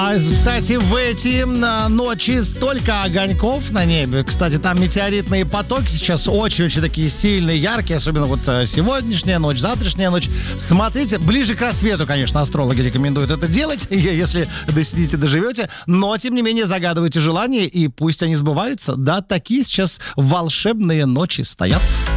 Кстати, в эти ночи столько огоньков на небе. Кстати, там метеоритные потоки сейчас очень-очень такие сильные, яркие. Особенно вот сегодняшняя ночь, завтрашняя ночь. Смотрите, ближе к рассвету, конечно, астрологи рекомендуют это делать, если досидите, доживете. Но, тем не менее, загадывайте желания, и пусть они сбываются. Да, такие сейчас волшебные ночи стоят.